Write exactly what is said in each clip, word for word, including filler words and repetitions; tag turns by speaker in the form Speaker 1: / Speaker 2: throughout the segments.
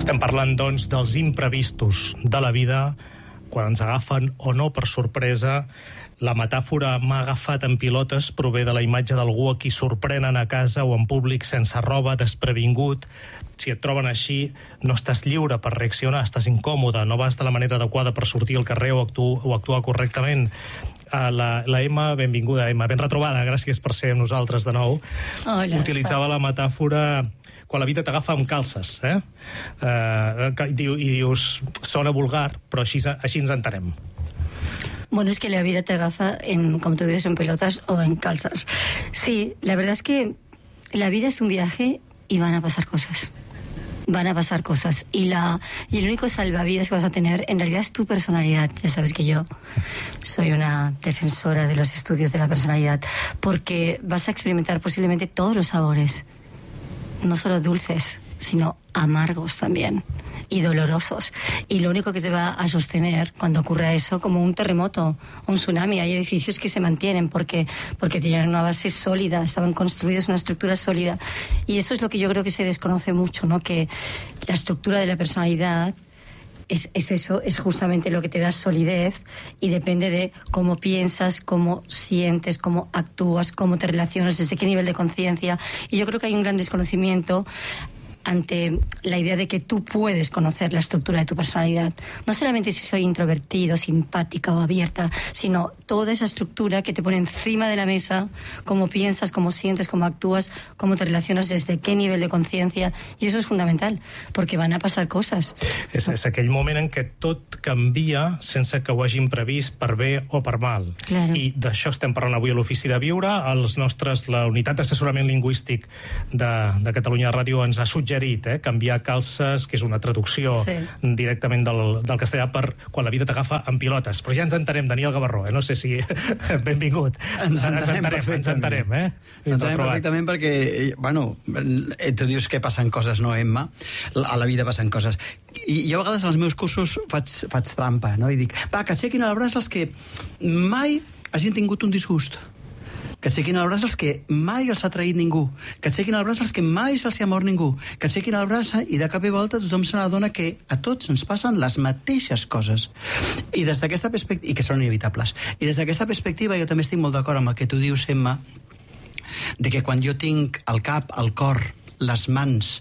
Speaker 1: Estem parlant, doncs, dels imprevistos de la vida, quan ens agafen o no per sorpresa. La metàfora "m'ha agafat en pilotes" prové de la imatge d'algú a qui sorprenen a casa o en públic sense roba, desprevingut. Si et troben així, no estàs lliure per reaccionar, estàs incòmode, no vas de la manera adequada per sortir al carrer o, actu o actuar correctament. Uh, la, la Emma, benvinguda, Emma, ben retrobada, gràcies per ser amb nosaltres de nou.
Speaker 2: Hola,
Speaker 1: utilitzava la metàfora quan la vida t'agafa amb calces, eh? Uh, i, diu, I dius, sona vulgar, però així, així ens entenem.
Speaker 2: Bueno, es que la vida te agafa, en, como tú dices, en pelotas o en calzas. Sí, la verdad es que la vida es un viaje y van a pasar cosas. Van a pasar cosas. Y, la, y el único salvavidas que vas a tener, en realidad, es tu personalidad. Ya sabes que yo soy una defensora de los estudios de la personalidad, porque vas a experimentar posiblemente todos los sabores. No solo dulces, sino amargos también. Y dolorosos. Y lo único que te va a sostener cuando ocurra eso, como un terremoto, un tsunami, hay edificios que se mantienen porque, porque tienen una base sólida, estaban construidos una estructura sólida. Y eso es lo que yo creo que se desconoce mucho, ¿no? Que la estructura de la personalidad es, es eso, es justamente lo que te da solidez, y depende de cómo piensas, cómo sientes, cómo actúas, cómo te relacionas, desde qué nivel de conciencia. Y yo creo que hay un gran desconocimiento ante la idea de que tú puedes conocer la estructura de tu personalidad. No solamente si soy introvertido, simpática o abierta, sino toda esa estructura que te pone encima de la mesa, cómo piensas, cómo sientes, cómo actúas, cómo te relaciones, desde qué nivel de conciencia. I això és fundamental, perquè van a passar coses.
Speaker 1: És, és aquell moment en què tot canvia sense que ho hagin previst per bé o per mal.
Speaker 2: Claro.
Speaker 1: I d'això estem parlant avui a l'Ofici de Viure. Els nostres, la unitat d'assessorament lingüístic de, de Catalunya Ràdio ens ha suggerit Eh, canviar calces, que és una traducció sí. directament del, del castellà per quan la vida t'agafa en pilotes. Però ja ens entenem, Daniel Gavarró, eh? No sé si... Benvingut.
Speaker 3: Ens entenem,
Speaker 1: ens entenem perfectament. Ens entenem, eh?
Speaker 3: Ens entenem perfectament perquè, bueno, tu dius que passen coses, no, Emma? A la vida passen coses. I jo a vegades als meus cursos faig, faig trampa, no? I dic, va, que aixequin el braç els que mai hagin tingut un disgust. Que aixequin el braç els que mai els ha traït ningú, que aixequin el braç els que mai se'ls ha mort ningú, que aixequin el braç i de cap i volta tothom se n'adona que a tots ens passen les mateixes coses. I des d'aquesta perspectiva, i que són inevitables. I des d'aquesta perspectiva jo també estic molt d'acord amb el que tu dius, Emma, de que quan jo tinc el cap, el cor, les mans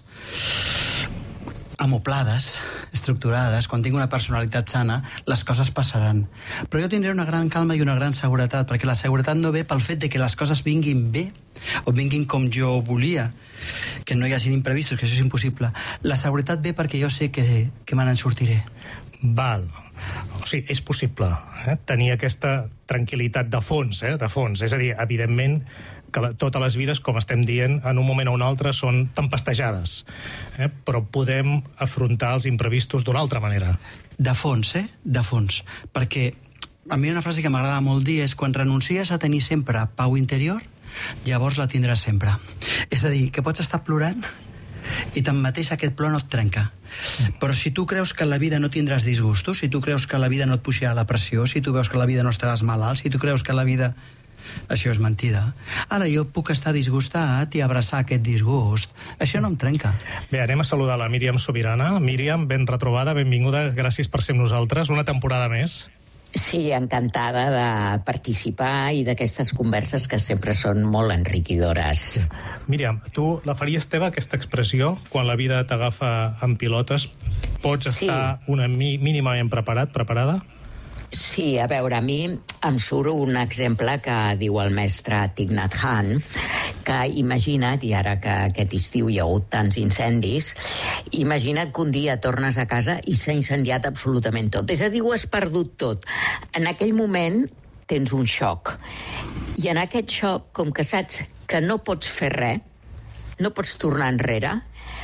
Speaker 3: amoplades, estructurades, quan tinc una personalitat sana, les coses passaran. Però jo tindré una gran calma i una gran seguretat, perquè la seguretat no ve pel fet de que les coses vinguin bé, o vinguin com jo volia, que no hi hagin imprevistos, que això és impossible. La seguretat ve perquè jo sé que, que me n'en sortiré.
Speaker 1: Val. O sigui, és possible eh? tenir aquesta tranquil·litat de fons, eh? de fons. És a dir, evidentment, que la, totes les vides, com estem dient, en un moment o un altre són tempestejades, eh? però podem afrontar els imprevistos d'una altra manera.
Speaker 3: De fons, eh? De fons. Perquè a mi una frase que m'agrada molt dir és: quan renuncies a tenir sempre pau interior, llavors la tindràs sempre. És a dir, que pots estar plorant i tanmateix aquest plor no et trenca. Però si tu creus que a la vida no tindràs disgustos, si tu creus que a la vida no et pujarà la pressió, si tu veus que a la vida no estaràs malalt, si tu creus que a la vida... Això és mentida. Ara jo puc estar disgustat i abraçar aquest disgust. Això no em trenca.
Speaker 1: Bé, anem a saludar la Míriam Sobirana. Míriam, ben retrobada, benvinguda, gràcies per ser amb nosaltres. Una temporada més.
Speaker 4: Sí, encantada de participar i d'aquestes converses que sempre són molt enriquidores.
Speaker 1: Míriam, tu la faries teva, aquesta expressió, quan la vida t'agafa en pilotes? Pots
Speaker 4: sí.
Speaker 1: estar una mi mínimament preparat, preparada?
Speaker 4: Sí, a veure, a mi em surt un exemple que diu el mestre Thich Nhat Hanh, que imagina't, i ara que aquest estiu hi ha hagut tants incendis, imagina't que un dia tornes a casa i s'ha incendiat absolutament tot. És a dir, ho has perdut tot. En aquell moment tens un xoc. I en aquest xoc, com que saps que no pots fer res, no pots tornar enrere,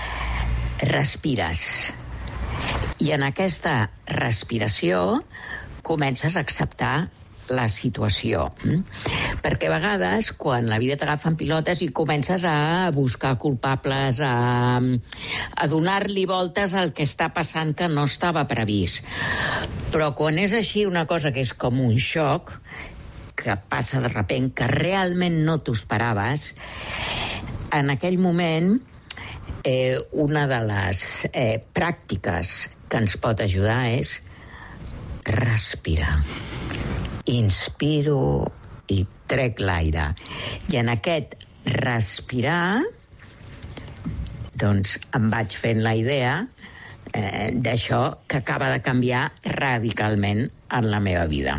Speaker 4: respires. I en aquesta respiració comences a acceptar la situació. Perquè a vegades, quan la vida t'agafa en pilotes i comences a buscar culpables, a, a donar-li voltes al que està passant que no estava previst. Però quan és així, una cosa que és com un xoc, que passa de sobte, que realment no t'ho esperaves, en aquell moment eh, una de les eh, pràctiques que ens pot ajudar és respirar. Inspiro i trec l'aire. I en aquest respirar, doncs em vaig fent la idea eh, d'això que acaba de canviar radicalment en la meva vida.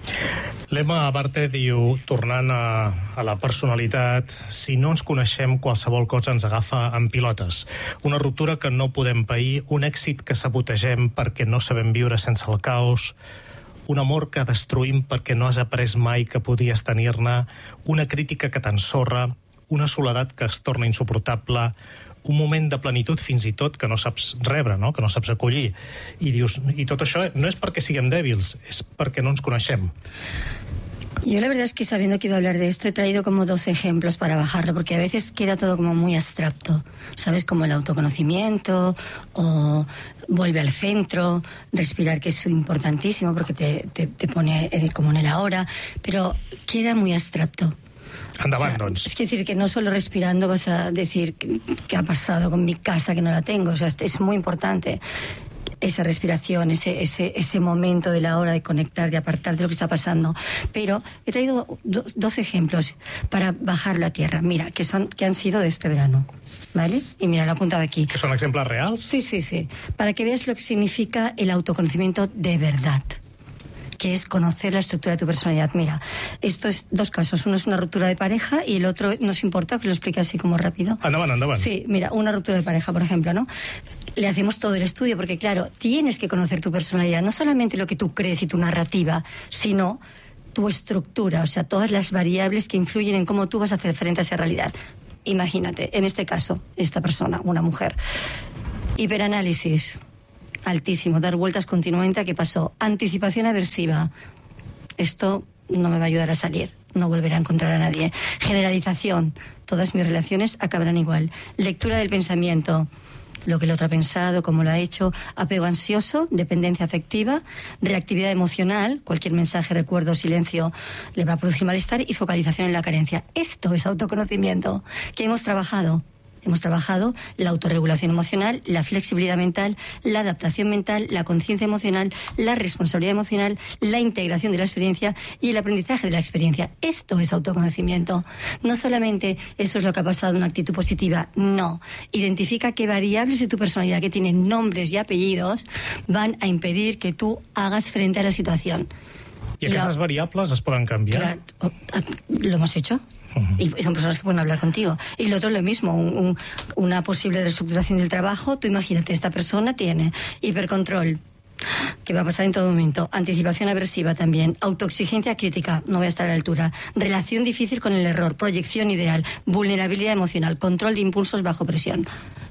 Speaker 1: L'Emma Abarte diu, tornant a, a la personalitat, si no ens coneixem, qualsevol cosa ens agafa en pilotes. Una ruptura que no podem pair, un èxit que sabotegem perquè no sabem viure sense el caos, un amor que destruïm perquè no has après mai que podies tenir-ne, una crítica que t'ensorra, una soledat que es torna insuportable, un moment de plenitud fins i tot que no saps rebre, no? Que no saps acollir. I dius, i tot això no és perquè siguem dèbils, és perquè no ens coneixem.
Speaker 2: Yo la verdad es que sabiendo que iba a hablar de esto he traído como dos ejemplos para bajarlo, porque a veces queda todo como muy abstracto, ¿sabes? Como el autoconocimiento o vuelve al centro, respirar, que es importantísimo porque te, te, te pone como en el ahora, pero queda muy abstracto.
Speaker 1: Endavant,
Speaker 2: o sea,
Speaker 1: doncs.
Speaker 2: Es decir, que no solo respirando vas a decir qué ha pasado con mi casa, que no la tengo. O sea, es muy importante esa respiración, ese, ese, ese momento de la hora de conectar, de apartar de lo que está pasando. Pero he traído do, dos ejemplos para bajarlo a tierra. Mira, que, son, que han sido de este verano. ¿Vale? Y mira, lo he apuntado aquí.
Speaker 1: ¿Que son ejemplos reales?
Speaker 2: Sí, sí, sí. Para que veas lo que significa el autoconocimiento de verdad, que es conocer la estructura de tu personalidad. Mira, esto es dos casos. Uno es una ruptura de pareja y el otro, no os importa que lo explique así como rápido.
Speaker 1: Andaban, andaban.
Speaker 2: Sí, mira, una ruptura de pareja, por ejemplo, ¿no? Le hacemos todo el estudio porque, claro, tienes que conocer tu personalidad, no solamente lo que tú crees y tu narrativa, sino tu estructura, o sea, todas las variables que influyen en cómo tú vas a hacer frente a esa realidad. Imagínate, en este caso, esta persona, una mujer, hiperanálisis altísimo, dar vueltas continuamente a qué pasó. Anticipación aversiva. Esto no me va a ayudar a salir. No volveré a encontrar a nadie. Generalización. Todas mis relaciones acabarán igual. Lectura del pensamiento. Lo que el otro ha pensado, cómo lo ha hecho. Apego ansioso, dependencia afectiva, reactividad emocional, cualquier mensaje, recuerdo, silencio le va a producir malestar, y focalización en la carencia. Esto es autoconocimiento que hemos trabajado. Hemos trabajado la autorregulación emocional, la flexibilidad mental, la adaptación mental, la conciencia emocional, la responsabilidad emocional, la integración de la experiencia y el aprendizaje de la experiencia. Esto es autoconocimiento. No solamente eso es lo que ha pasado, una actitud positiva, no. Identifica qué variables de tu personalidad que tienen nombres y apellidos van a impedir que tú hagas frente a la situación.
Speaker 1: ¿Y aquestes la... variables es poden canviar?
Speaker 2: Claro, lo hemos hecho. Uh-huh. Y son personas que pueden hablar contigo. Y lo otro es lo mismo, un, un, una posible reestructuración del trabajo. Tú imagínate, esta persona tiene hipercontrol, que va a pasar en todo momento, anticipación aversiva también, autoexigencia crítica, no voy a estar a la altura, relación difícil con el error, proyección ideal, vulnerabilidad emocional, control de impulsos bajo presión.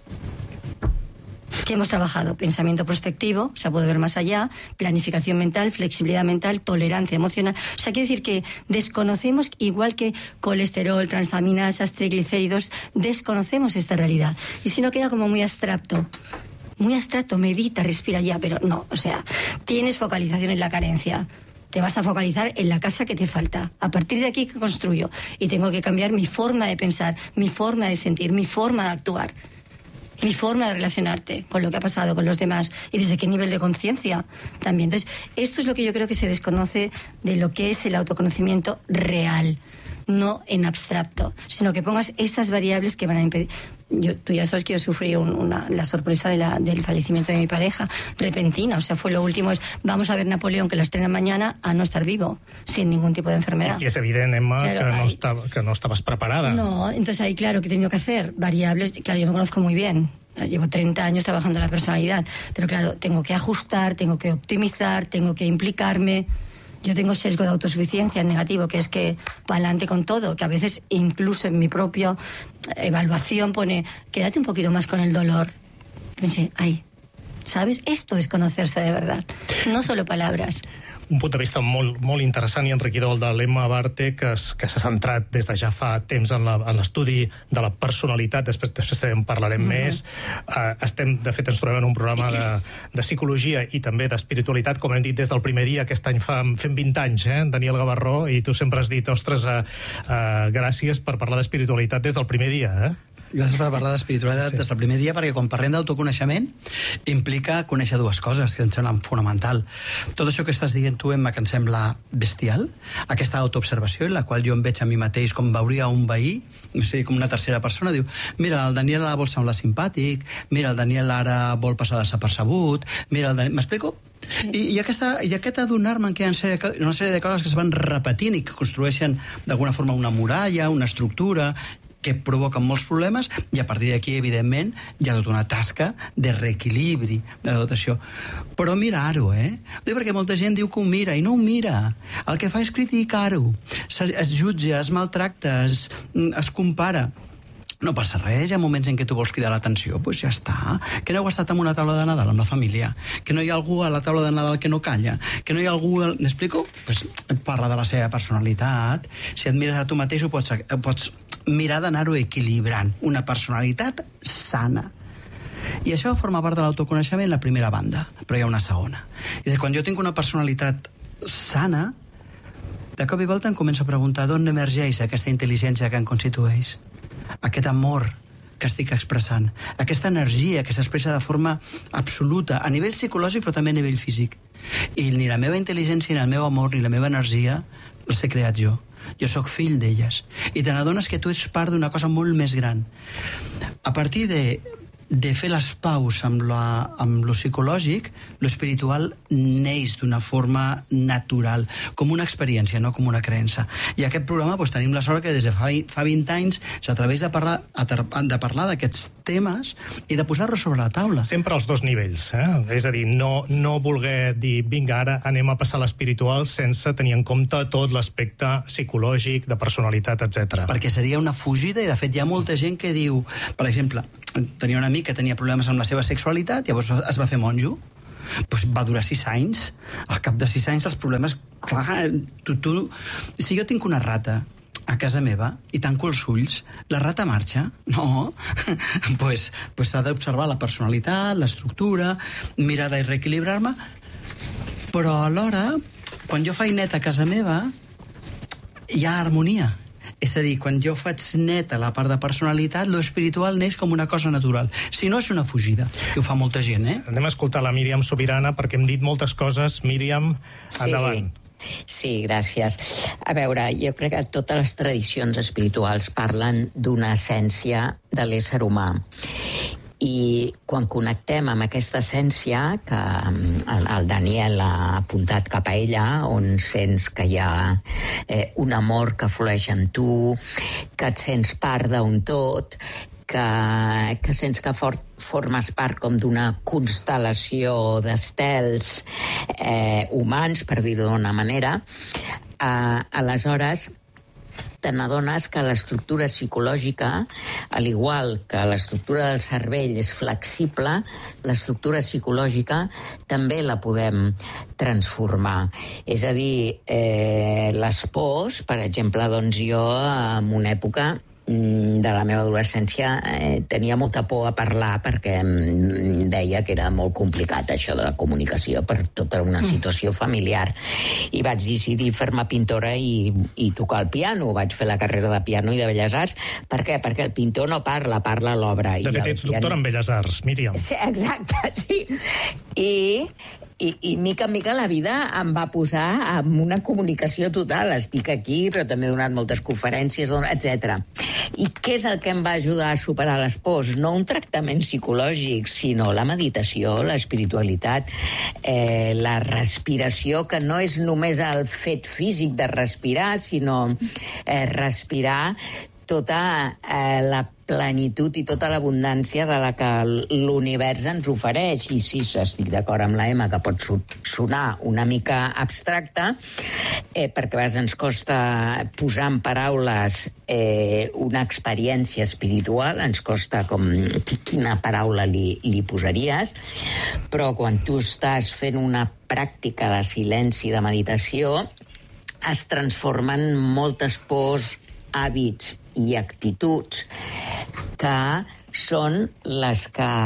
Speaker 2: ¿Qué hemos trabajado? Pensamiento prospectivo, o sea, puede ver más allá, planificación mental, flexibilidad mental, tolerancia emocional. O sea, quiere decir que desconocemos, igual que colesterol, transaminasas, triglicéridos, desconocemos esta realidad. Y si no, queda como muy abstracto. Muy abstracto, medita, respira ya, pero no, o sea, tienes focalización en la carencia. Te vas a focalizar en la casa que te falta. A partir de aquí, ¿qué construyo? Y tengo que cambiar mi forma de pensar, mi forma de sentir, mi forma de actuar, mi forma de relacionarte con lo que ha pasado con los demás y desde qué nivel de conciencia también. Entonces, esto es lo que yo creo que se desconoce de lo que es el autoconocimiento real, no en abstracto, sino que pongas esas variables que van a impedir. Yo, tú ya sabes que yo sufrí un, una, la sorpresa de la, del fallecimiento de mi pareja, repentina, o sea, fue lo último, es vamos a ver Napoleón, que la estrena mañana, a no estar vivo, sin ningún tipo de enfermedad.
Speaker 1: Y es evidente, Emma, claro, que, no
Speaker 2: ahí,
Speaker 1: estaba, que no estabas preparada.
Speaker 2: No, entonces ahí, claro, que he tenido que hacer variables, claro, yo me conozco muy bien. Llevo treinta años trabajando en la personalidad, pero claro, tengo que ajustar, tengo que optimizar, tengo que implicarme. Yo tengo sesgo de autosuficiencia negativo, que es que para adelante con todo, que a veces incluso en mi propia evaluación pone, quédate un poquito más con el dolor. Pensé, ay, ¿sabes? Esto es conocerse de verdad, no solo palabras.
Speaker 1: Un punt de vista molt, molt interessant i enriquidor, el de l'Emma Abarte, que, que s'ha centrat des de ja fa temps en l'estudi de la personalitat. Després, després en parlarem mm-hmm. més. Uh, estem, de fet, ens trobem en un programa de, de psicologia i també d'espiritualitat, com hem dit des del primer dia. Aquest any fa, fem vint anys, eh, Daniel Gavarró, i tu sempre has dit, ostres, uh, uh, gràcies per parlar d'espiritualitat des del primer dia, eh?
Speaker 3: Gràcies per parlar d'espiritualitat sí. des del primer dia, perquè quan parlem d'autoconeixement implica conèixer dues coses que em semblen fonamental. Tot això que estàs dient tu, Emma, que em sembla bestial, aquesta autoobservació en la qual jo em veig a mi mateix com veuria un veí, no sé, com una tercera persona, diu, mira, el Daniel ara vol semblar simpàtic, mira, el Daniel ara vol passar desapercebut, mira, el Daniel... M'explico? Sí. I, i, aquesta, i aquest adonar-me que hi ha una sèrie, una sèrie de coses que es van repetint i que construeixen d'alguna forma una muralla, una estructura que provoquen molts problemes, i a partir d'aquí, evidentment, hi ha tota una tasca de reequilibri de tot això. Però mirar-ho, eh? Perquè molta gent diu que ho mira, i no ho mira. El que fa és criticar-ho. Es, es jutja, es maltracta, es, es compara. No passa res, hi ha moments en què tu vols cridar l'atenció, doncs pues ja està. Que no heu estat en una taula de Nadal amb la família, que no hi ha algú a la taula de Nadal que no calla, que no hi ha algú... M'explico? Pues et parla de la seva personalitat. Si et mires a tu mateix, ho pots, pots mirar d'anar-ho equilibrant. Una personalitat sana. I això forma part de l'autoconeixement, la primera banda, però hi ha una segona. I quan jo tinc una personalitat sana, de cop i volta em començo a preguntar d'on emergeix aquesta intel·ligència que em constitueix, aquest amor que estic expressant, aquesta energia que s'expressa de forma absoluta, a nivell psicològic però també a nivell físic. I ni la meva intel·ligència, ni el meu amor, ni la meva energia les he creat jo. Jo sóc fill d'elles. I te n'adones que tu ets part d'una cosa molt més gran. A partir de de fer les paus amb, la, amb lo psicològic, lo espiritual neix d'una forma natural, com una experiència, no com una creença. I aquest programa doncs, tenim la sort que des de fa, fa vint anys s'atreveix de parlar, de parlar d'aquests temes i de posar-los sobre la taula.
Speaker 1: Sempre als dos nivells, eh? És a dir, no, no voler dir, vinga, ara anem a passar l'espiritual sense tenir en compte tot l'aspecte psicològic, de personalitat, etcètera.
Speaker 3: Perquè seria una fugida, i de fet hi ha molta gent que diu, per exemple, tenia un amic que tenia problemes amb la seva sexualitat, llavors es va fer monjo, pues va durar sis anys. Al cap de sis anys els problemes, clar, tu, tu... si jo tinc una rata a casa meva i tanco els ulls, la rata marxa? No. pues, pues s'ha d'observar la personalitat, l'estructura, mirar de reequilibrar-me, però alhora, quan jo faig net a casa meva, hi ha harmonia. És a dir, quan jo faig net a la part de personalitat, lo espiritual neix com una cosa natural. Si no, és una fugida, que ho fa molta gent, eh?
Speaker 1: Anem a escoltar la Míriam Sobirana, perquè hem dit moltes coses. Míriam, endavant.
Speaker 4: Sí. Sí, gràcies. A veure, jo crec que totes les tradicions espirituals parlen d'una essència de l'ésser humà. I quan connectem amb aquesta essència, que el Daniel ha apuntat cap a ella, on sents que hi ha eh, un amor que flueix en tu, que et sents part d'un tot, que, que sents que for, formes part com d'una constel·lació d'estels eh, humans, per dir-ho d'una manera, eh, aleshores te n'adones que l'estructura psicològica, al igual que l'estructura del cervell és flexible, l'estructura psicològica també la podem transformar. És a dir, eh, les pors, per exemple, doncs jo en una època de la meva adolescència eh, tenia molta por a parlar perquè em deia que era molt complicat això de la comunicació per tota una situació familiar, i vaig decidir fer-me pintora i, i tocar el piano. Vaig fer la carrera de piano i de Belles Arts. Per què? Perquè el pintor no parla, parla l'obra.
Speaker 1: De fet, ets doctora en Belles Arts, Míriam.
Speaker 4: Sí, exacte, sí. I I, i mica en mica la vida em va posar en una comunicació total. Estic aquí, però també he donat moltes conferències, etcètera. I què és el que em va ajudar a superar les pors? No un tractament psicològic, sinó la meditació, l'espiritualitat, eh, la respiració, que no és només el fet físic de respirar, sinó eh, respirar tota eh, la plenitud i tota l'abundància de la que l'univers ens ofereix. I sí, estic d'acord amb la Emma, que pot sonar una mica abstracta, eh, perquè a vegades ens costa posar en paraules eh, una experiència espiritual, ens costa com quina paraula li, li posaries, però quan tu estàs fent una pràctica de silenci, de meditació, es transformen moltes pors, hàbits i actituds que són les que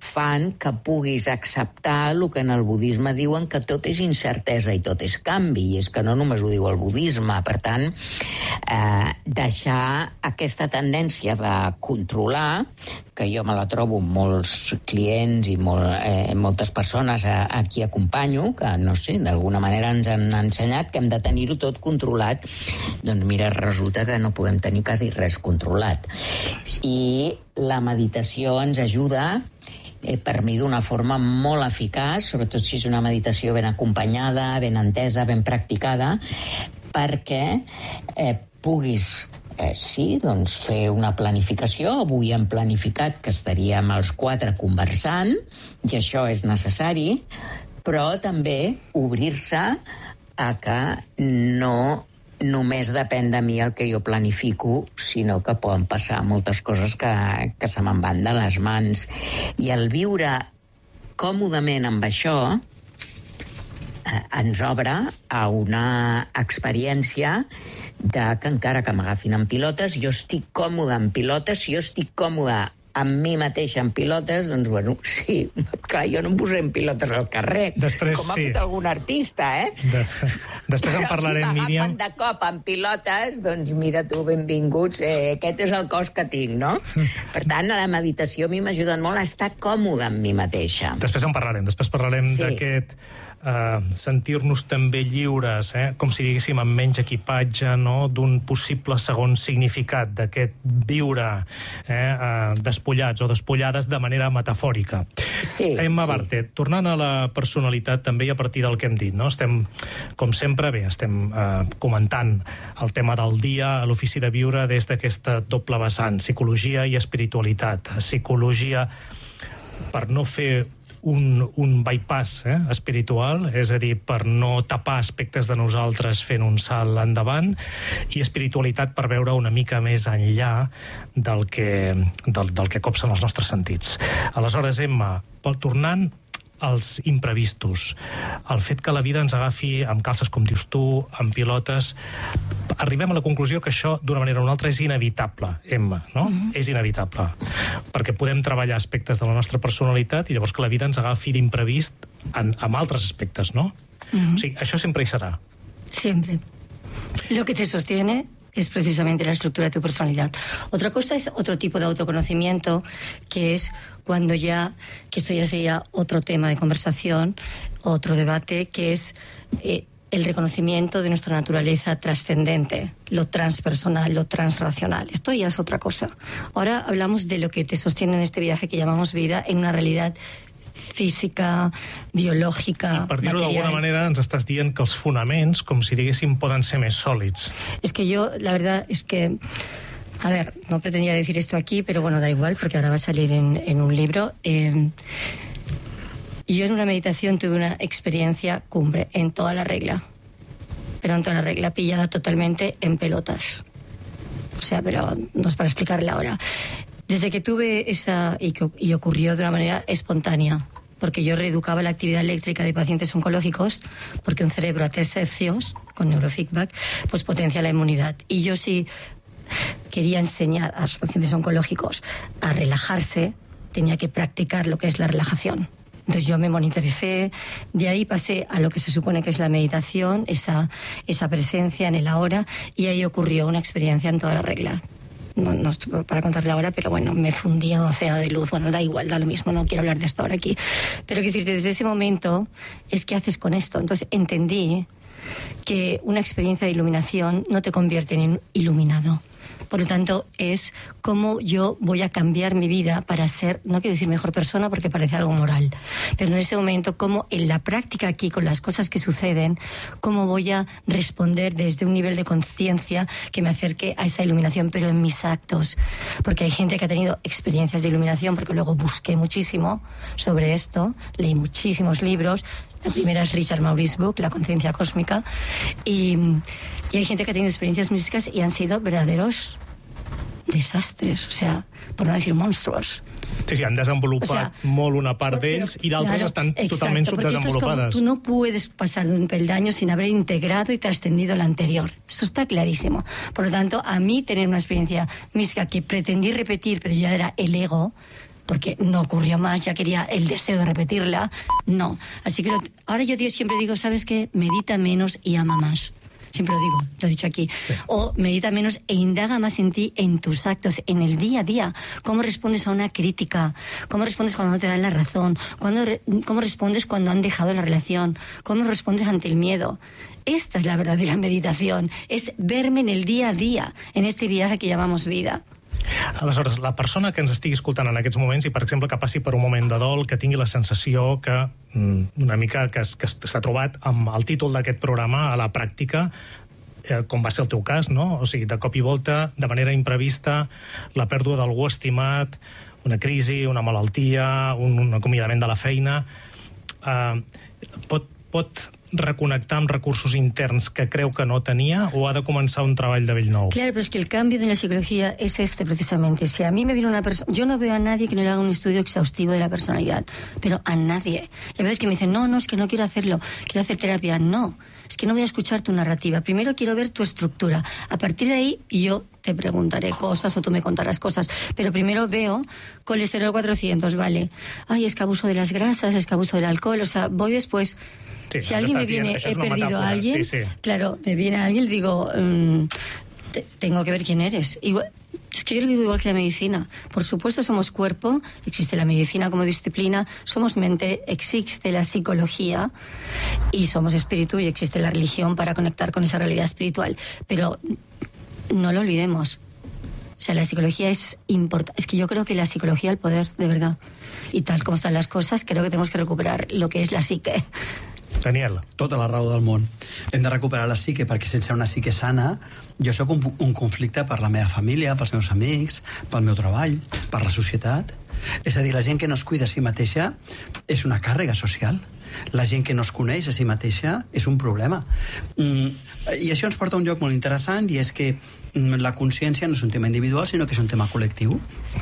Speaker 4: fan que puguis acceptar el que en el budisme diuen que tot és incertesa i tot és canvi, i és que no només ho diu el budisme. Per tant, eh, deixar aquesta tendència de controlar, que jo me la trobo amb molts clients i molt, eh, moltes persones a, a qui acompanyo, que, no sé, d'alguna manera ens han ensenyat que hem de tenir-ho tot controlat. Doncs mira, resulta que no podem tenir quasi res controlat. I la meditació ens ajuda, eh, per mi, d'una forma molt eficaç, sobretot si és una meditació ben acompanyada, ben entesa, ben practicada, perquè eh, puguis Eh, sí, doncs fer una planificació. Avui hem planificat que estaríem els quatre conversant, i això és necessari, però també obrir-se a que no només depèn de mi el que jo planifico, sinó que poden passar moltes coses que, que se me'n van de les mans. I el viure còmodament amb això eh, ens obre a una experiència de que encara que m'agafin en pilotes, jo estic còmode en pilotes. Si jo estic còmode amb mi mateixa en pilotes, doncs, bueno, sí, clar, jo no em posaré en pilotes al carrer,
Speaker 1: després,
Speaker 4: com ha
Speaker 1: sí.
Speaker 4: fet algun artista, eh?
Speaker 1: De... Després en
Speaker 4: Però
Speaker 1: parlarem,
Speaker 4: si
Speaker 1: Míriam.
Speaker 4: m'agafen de cop en pilotes, doncs mira tu, benvinguts, eh, aquest és el cos que tinc, no? Per tant, a la meditació a mi m'ha ajudat molt a estar còmode amb mi mateixa.
Speaker 1: Després en parlarem, després parlarem
Speaker 4: Sí.
Speaker 1: d'aquest Uh, sentir-nos també lliures, eh? com si diguéssim amb menys equipatge, no? D'un possible segon significat d'aquest viure eh? uh, despullats o despullades de manera metafòrica.
Speaker 4: Sí,
Speaker 1: Emma
Speaker 4: sí.
Speaker 1: Bartet, tornant a la personalitat també i a partir del que hem dit, no? Estem, com sempre, bé, estem uh, comentant el tema del dia a l'Ofici de Viure des d'aquesta doble vessant, psicologia i espiritualitat. Psicologia per no fer un, un bypass eh, espiritual, és a dir, per no tapar aspectes de nosaltres fent un salt endavant, i espiritualitat per veure una mica més enllà del que, del, del que copsen els nostres sentits. Aleshores, Emma, tornant als imprevistos, el fet que la vida ens agafi amb calces, com dius tu, amb pilotes, arribem a la conclusió que això, d'una manera o una altra, és inevitable, Emma, no? Mm-hmm. És inevitable, perquè podem treballar aspectes de la nostra personalitat i llavors que la vida ens agafi d'imprevist en, en altres aspectes, no? Mm-hmm. O sigui, això sempre hi serà.
Speaker 2: Siempre. Lo que te sostiene es precisamente la estructura de tu personalidad. Otra cosa es otro tipo de autoconocimiento, que es cuando ya, que esto ya sería otro tema de conversación, otro debate, que es eh, el reconocimiento de nuestra naturaleza trascendente, lo transpersonal, lo transracional. Esto ya es otra cosa. Ahora hablamos de lo que te sostiene en este viaje que llamamos vida, en una realidad física, biològica,
Speaker 1: per dir-ho
Speaker 2: material.
Speaker 1: d'alguna manera, ens estàs dient que els fonaments, com si diguéssim, poden ser més sòlids.
Speaker 2: Es que yo, la verdad es que, a ver, no pretendía decir esto aquí, pero bueno, da igual, porque ahora va a salir en, en un libro. Eh, yo en una meditación tuve una experiencia cumbre en toda la regla, pero en toda la regla, pillada totalmente en pelotas. O sea, pero no es para explicarla ahora. Desde que tuve esa, y, que, y ocurrió de una manera espontánea, porque yo reeducaba la actividad eléctrica de pacientes oncológicos, porque un cerebro a tres hercios, con neurofeedback, pues potencia la inmunidad. Y yo sí quería enseñar a los pacientes oncológicos a relajarse, tenía que practicar lo que es la relajación. Entonces yo me monitoricé, de ahí pasé a lo que se supone que es la meditación, esa, esa presencia en el ahora, y ahí ocurrió una experiencia en toda la regla. No, no estoy para contarle ahora, pero bueno, me fundí en un océano de luz. Bueno, da igual, da lo mismo, no quiero hablar de esto ahora aquí. Pero quiero decirte, desde ese momento, es ¿qué haces con esto? Entonces entendí que una experiencia de iluminación no te convierte en iluminado. Por lo tanto, es cómo yo voy a cambiar mi vida para ser, no quiero decir mejor persona porque parece algo moral, pero en ese momento, cómo en la práctica aquí, con las cosas que suceden, cómo voy a responder desde un nivel de conciencia que me acerque a esa iluminación, pero en mis actos. Porque hay gente que ha tenido experiencias de iluminación, porque luego busqué muchísimo sobre esto, leí muchísimos libros. La primera es Richard Maurice Book, La conciencia cósmica, y, y hay gente que ha tenido experiencias místicas y han sido verdaderos desastres, o sea, por no decir monstruos.
Speaker 1: Sí, sí, han desenvolupat o sea, molt una part d'ells i d'altres
Speaker 2: claro,
Speaker 1: estan
Speaker 2: exacto,
Speaker 1: totalment subdesenvolupades.
Speaker 2: Es como, tú no puedes pasar de un peldaño sin haber integrado y trascendido la anterior. Esto está clarísimo. Por lo tanto, a mí tener una experiencia mística que pretendí repetir, pero ya era el ego, porque no ocurrió más, ya quería el deseo de repetirla, no. Así que lo, ahora yo tío, siempre digo, ¿sabes qué? Medita menos y ama más. Siempre lo digo, lo he dicho aquí. Sí. O medita menos e indaga más en ti, en tus actos, en el día a día. ¿Cómo respondes a una crítica? ¿Cómo respondes cuando no te dan la razón? ¿Cómo, cómo respondes cuando han dejado la relación? ¿Cómo respondes ante el miedo? Esta es la verdadera meditación. Es verme en el día a día, en este viaje que llamamos vida.
Speaker 1: Aleshores, la persona que ens estigui escoltant en aquests moments i, per exemple, que passi per un moment de dol, que tingui la sensació que una mica que, que s'ha trobat amb el títol d'aquest programa a la pràctica, eh, com va ser el teu cas, no? O sigui, de cop i volta, de manera imprevista, la pèrdua d'algú estimat, una crisi, una malaltia, un, un acomiadament de la feina, eh, pot, pot reconnectar amb recursos interns que creu que no tenía, o ha de comenzar un trabajo de bell nou?
Speaker 2: Claro, pero es que el cambio de la psicología es este precisamente. Si a mí me viene una persona, yo no veo a nadie que no le haga un estudio exhaustivo de la personalidad, pero a nadie. Y a veces que me dicen, no, no, es que no quiero hacerlo, quiero hacer terapia. No, es que no voy a escuchar tu narrativa. Primero quiero ver tu estructura. A partir de ahí yo te preguntaré cosas o tú me contarás cosas. Pero primero veo colesterol cuatrocientos, vale. Ay, es que abuso de las grasas, es que abuso del alcohol. O sea, voy después... Sí, si alguien me viene, he perdido a alguien, sí, sí. Claro, me viene alguien y digo, mmm, te, tengo que ver quién eres. Igual, es que yo lo vivo igual que la medicina. Por supuesto somos cuerpo, existe la medicina como disciplina, somos mente, existe la psicología y somos espíritu y existe la religión para conectar con esa realidad espiritual. Pero no lo olvidemos. O sea, la psicología es importante. Es que yo creo que la psicología es el poder, de verdad. Y tal como están las cosas, creo que tenemos que recuperar lo que es la psique.
Speaker 1: Daniel.
Speaker 3: Tota la raó del món. Hem de recuperar la psique perquè sense una psique sana jo sóc un, un conflicte per la meva família, pels meus amics, pel meu treball, per la societat. És a dir, la gent que no es cuida a si mateixa és una càrrega social. La gent que no es coneix a si mateixa és un problema. Mm, I això ens porta a un lloc molt interessant, i és que mm, la consciència no és un tema individual, sinó que és un tema col·lectiu.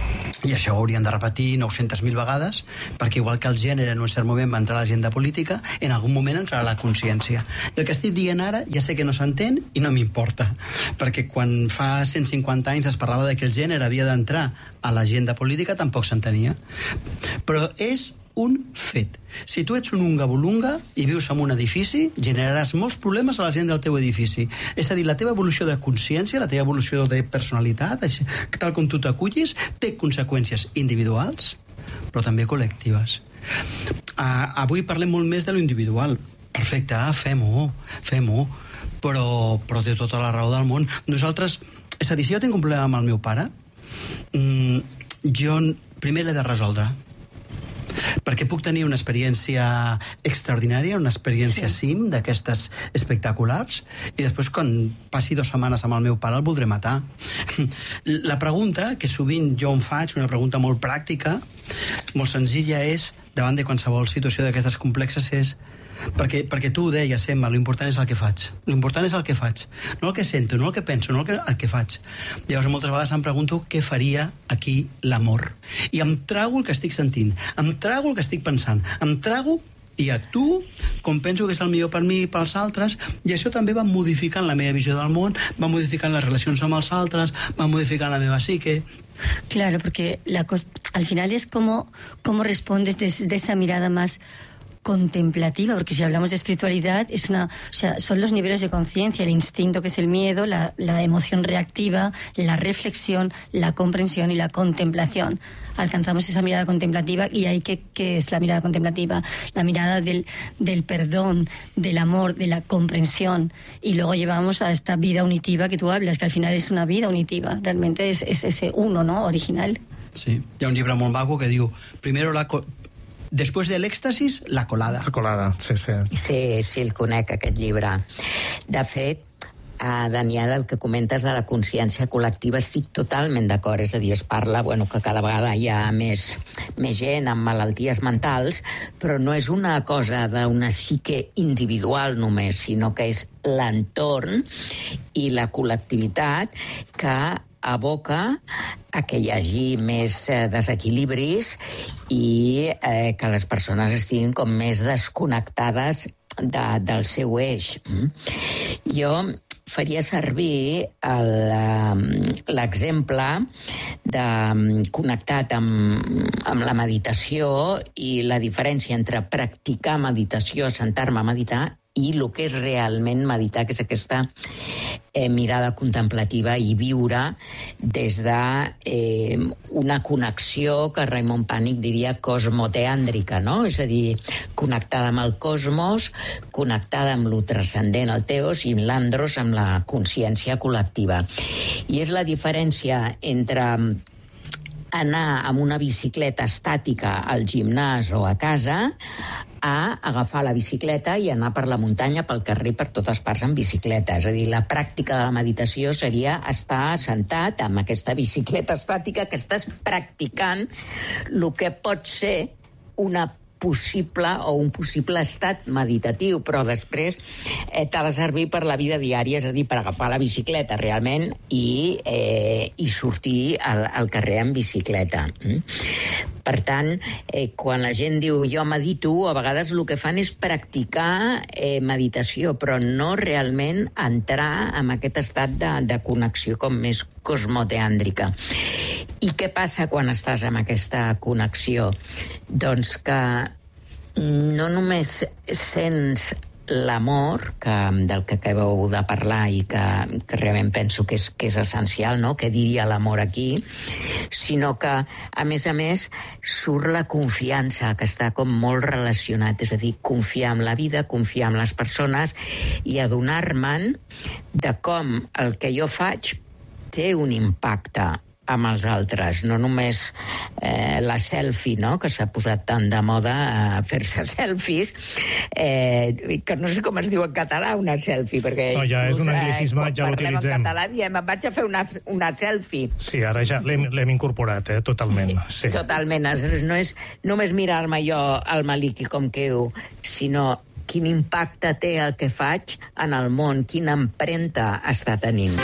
Speaker 3: I això ho haurien de repetir nou-centes mil vegades, perquè igual que el gènere en un cert moment va entrar a l'agenda política, en algun moment entrarà la consciència. I el que estic dient ara ja sé que no s'entén i no m'importa, perquè quan fa cent cinquanta anys es parlava de que el gènere havia d'entrar a l'agenda política tampoc s'entenia. Però és un fet. Si tu ets un unga-bulunga i vius en un edifici, generaràs molts problemes a la gent del teu edifici. És a dir, la teva evolució de consciència, la teva evolució de personalitat, així, tal com tu t'acullis, té conseqüències individuals, però també col·lectives. Uh, avui parlem molt més de lo individual. Perfecte, ah, fem-ho, fem-ho, però, però té tota la raó del món. Nosaltres, és a dir, si jo tinc un problema amb el meu pare, mm, jo primer l'he de resoldre, perquè puc tenir una experiència extraordinària, una experiència sí. sim d'aquestes espectaculars, i després quan passi dues setmanes amb el meu pare el voldré matar. La pregunta que sovint jo em faig, una pregunta molt pràctica, molt senzilla, és, davant de qualsevol situació d'aquestes complexes, és perquè, perquè tu ho deies, Emma, l'important és el que faig. L'important és el que faig. No el que sento, no el que penso, no el que, el que faig. Llavors, moltes vegades em pregunto què faria aquí l'amor. I em trago el que estic sentint, em trago el que estic pensant, em trago i actuo com penso que és el millor per mi i pels altres, i això també va modificant la meva visió del món, va modificant les relacions amb els altres, va modificant la meva psique.
Speaker 2: Claro, porque la al final es como, como respondes desde esa mirada más contemplativa, porque si hablamos de espiritualidad es una, o sea, son los niveles de conciencia, el instinto, que es el miedo, la, la emoción reactiva, la reflexión, la comprensión y la contemplación. Alcanzamos esa mirada contemplativa, y ahí ¿qué, qué es la mirada contemplativa? La mirada del, del perdón, del amor, de la comprensión, y luego llevamos a esta vida unitiva que tú hablas, que al final es una vida unitiva, realmente es, es ese uno, ¿no?, original.
Speaker 3: Sí, hi ha un llibre molt maco que diu, primero la... Després de l'èxtasis, la colada.
Speaker 1: La colada, sí, sí.
Speaker 4: Sí, sí, el conec, aquest llibre. De fet, a Daniel, el que comentes de la consciència col·lectiva, estic totalment d'acord. És a dir, es parla, bueno, que cada vegada hi ha més, més gent amb malalties mentals, però no és una cosa d'una psique individual només, sinó que és l'entorn i la col·lectivitat que aboca a que hi hagi més eh, desequilibris i eh, que les persones estiguin com més desconnectades de, del seu eix. Mm? Jo faria servir l'exemple de connectat amb, amb la meditació i la diferència entre practicar meditació, sentar-me a meditar, i el que és realment meditar, que és aquesta eh, mirada contemplativa i viure des de eh, una connexió que Raymond Panic diria cosmoteàndrica, no? És a dir, connectada amb el cosmos, connectada amb lo transcendent, el teos, i l'andros, amb la consciència col·lectiva. I és la diferència entre anar amb una bicicleta estàtica al gimnàs o a casa a agafar la bicicleta i anar per la muntanya, pel carrer, per totes parts amb bicicleta. És a dir, la pràctica de la meditació seria estar sentat amb aquesta bicicleta estàtica que estàs practicant el que pot ser una possible o un possible estat meditatiu, però després eh, t'ha de servir per la vida diària, és a dir, per agafar la bicicleta realment i, eh, i sortir al, al carrer en bicicleta. Mm? Per tant, eh, quan la gent diu jo medito, a vegades el que fan és practicar eh, meditació, però no realment entrar en aquest estat de, de connexió com més cosmoteàndrica. I què passa quan estàs en aquesta connexió? Doncs que no només sents l'amor, que, del que acabeu de parlar i que, que realment penso que és, que és essencial, no? Què diria l'amor aquí, sinó que, a més a més, surt la confiança, que està com molt relacionat, és a dir, confiar en la vida, confiar en les persones i adonar-me'n de com el que jo faig té un impacte amb els altres, no només eh, la selfie, no?, que s'ha posat tant de moda a fer-se selfies, eh, que no sé com es diu en català una selfie, perquè
Speaker 1: no, ja és un anglicisme,
Speaker 4: eh,
Speaker 1: ja l'utilitzem.
Speaker 4: Parlem en català, diem, em vaig a fer una, una selfie.
Speaker 1: Sí, ara ja l'hem incorporat, eh, totalment. Sí.
Speaker 4: Totalment, no és només mirar-me jo al maliqui com quedo, sinó quin impacte té el que faig en el món, quina empremta està tenint.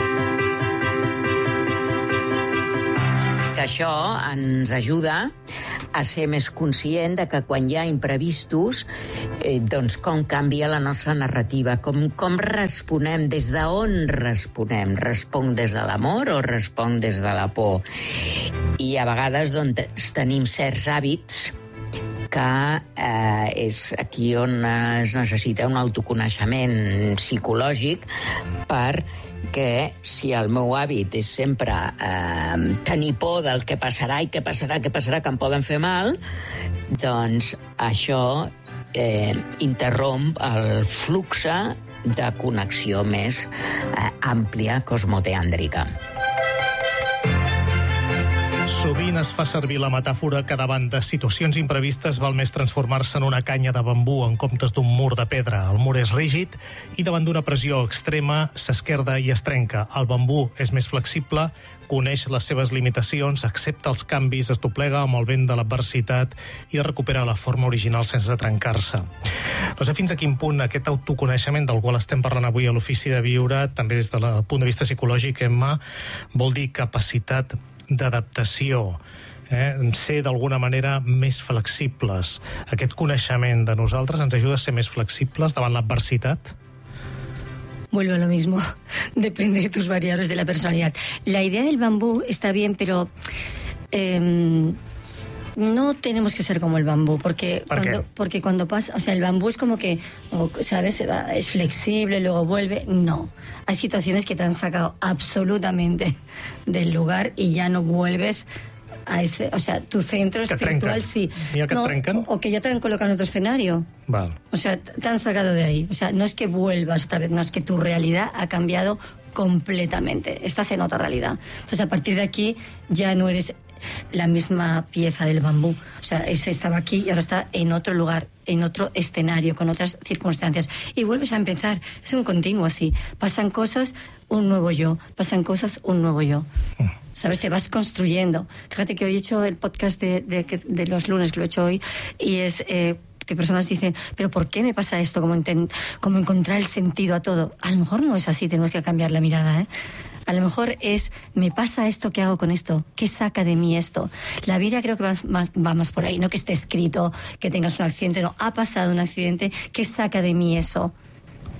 Speaker 4: Que això ens ajuda a ser més conscient de que quan hi ha imprevistos, eh, doncs com canvia la nostra narrativa, com, com responem, des d'on responem. Responc des de l'amor o responc des de la por? I a vegades doncs, tenim certs hàbits que eh, és aquí on es necessita un autoconeixement psicològic per que si el meu hàbit és sempre eh, tenir por del que passarà i què passarà, què passarà, que em poden fer mal, doncs això eh, interromp el flux de connexió més eh, àmplia, cosmoteàndrica.
Speaker 1: Sovint es fa servir la metàfora que davant de situacions imprevistes val més transformar-se en una canya de bambú en comptes d'un mur de pedra. El mur és rígid i davant d'una pressió extrema s'esquerda i es trenca. El bambú és més flexible, coneix les seves limitacions, accepta els canvis, es doblega amb el vent de l'adversitat i recupera la forma original sense trencar-se. No sé fins a quin punt aquest autoconeixement del qual estem parlant avui a l'Ofici de Viure, també des del punt de vista psicològic, Emma, vol dir capacitat d'adaptació, eh? ser d'alguna manera més flexibles. Aquest coneixement de nosaltres ens ajuda a ser més flexibles davant l'adversitat?
Speaker 2: Vuelvo a lo mismo, depende de tus variables de la personalidad. La idea del bambú está bien, pero eh, no tenemos que ser como el bambú, porque cuando, porque cuando pasa, o sea, el bambú es como que, ¿sabes? Es flexible, luego vuelve. No, hay situaciones que te han sacado absolutamente del lugar y ya no vuelves a ese, o sea, tu centro
Speaker 1: que
Speaker 2: espiritual sí.
Speaker 1: ¿Ya que
Speaker 2: no,
Speaker 1: trencan?
Speaker 2: O que ya te han colocado en otro escenario.
Speaker 1: Vale.
Speaker 2: O sea, te han sacado de ahí. O sea, no es que vuelvas otra vez, no, es que tu realidad ha cambiado completamente. Estás en otra realidad. Entonces, a partir de aquí ya no eres la misma pieza del bambú. O sea, ese estaba aquí y ahora está en otro lugar, en otro escenario, con otras circunstancias. Y vuelves a empezar. Es un continuo así. Pasan cosas, un nuevo yo. Pasan cosas, un nuevo yo. ¿Sabes? Te vas construyendo. Fíjate que hoy he hecho el podcast de, de, de los lunes, que lo he hecho hoy, y es eh, que personas dicen, ¿pero por qué me pasa esto? Como, enten, como encontrar el sentido a todo. A lo mejor no es así, tenemos que cambiar la mirada, ¿eh? A lo mejor es, me pasa esto, ¿qué hago con esto? ¿Qué saca de mí esto? La vida creo que va más, va más por ahí, no que esté escrito, que tengas un accidente, no, ha pasado un accidente, ¿qué saca de mí eso?